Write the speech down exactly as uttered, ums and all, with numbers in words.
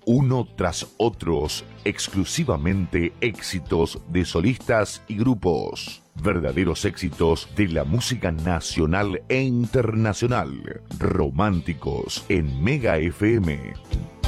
uno tras otros, exclusivamente éxitos de solistas y grupos. Verdaderos éxitos de la música nacional e internacional. Románticos en Mega F M.